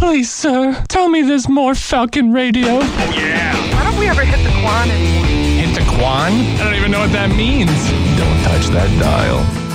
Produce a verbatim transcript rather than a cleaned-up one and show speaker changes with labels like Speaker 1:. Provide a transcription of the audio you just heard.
Speaker 1: Please, sir, tell me there's more Falcon radio.
Speaker 2: Oh, yeah.
Speaker 3: Why don't we ever hit the Quan anymore?
Speaker 1: Hit the Quan? I don't even know what that means.
Speaker 4: Don't touch that dial.